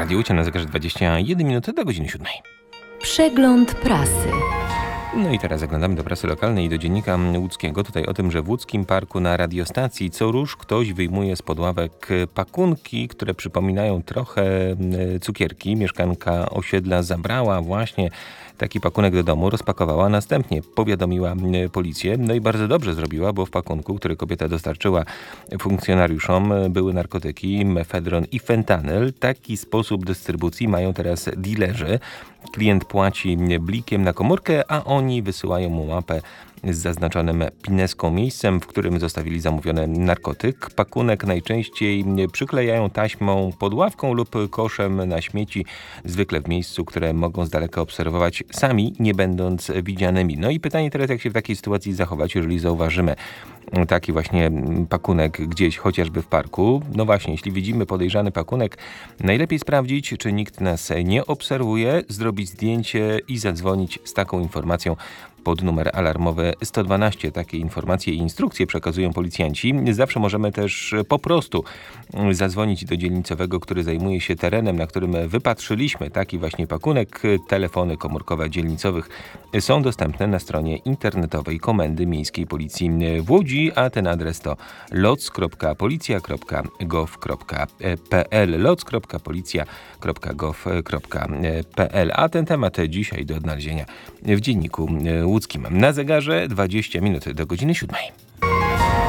Radio Łódź, na zegarze 21 minut do godziny 7. Przegląd prasy. No i teraz zaglądamy do prasy lokalnej i do dziennika łódzkiego. Tutaj o tym, że w łódzkim parku na radiostacji co rusz ktoś wyjmuje spod ławek pakunki, które przypominają trochę cukierki. Mieszkanka osiedla zabrała właśnie taki pakunek do domu, rozpakowała, następnie powiadomiła policję. No i bardzo dobrze zrobiła, bo w pakunku, który kobieta dostarczyła funkcjonariuszom, były narkotyki, mefedron i fentanyl. Taki sposób dystrybucji mają teraz dilerzy. Klient płaci blikiem na komórkę, a oni wysyłają mu mapę z zaznaczonym pineską miejscem, w którym zostawili zamówiony narkotyk. Pakunek najczęściej przyklejają taśmą pod ławką lub koszem na śmieci, zwykle w miejscu, które mogą z daleka obserwować sami, nie będąc widzianymi. No i pytanie teraz, jak się w takiej sytuacji zachować, jeżeli zauważymy taki właśnie pakunek gdzieś, chociażby w parku. No właśnie, jeśli widzimy podejrzany pakunek, najlepiej sprawdzić, czy nikt nas nie obserwuje, zrobić zdjęcie i zadzwonić z taką informacją pod numer alarmowy 112. Takie informacje i instrukcje przekazują policjanci. Zawsze możemy też po prostu zadzwonić do dzielnicowego, który zajmuje się terenem, na którym wypatrzyliśmy taki właśnie pakunek. Telefony komórkowe dzielnicowych są dostępne na stronie internetowej Komendy Miejskiej Policji w Łodzi, a ten adres to loc.policja.gov.pl loc.policja.gov.pl. A ten temat dzisiaj do odnalezienia w dzienniku łódzkim. Na zegarze 20 minut do godziny 7.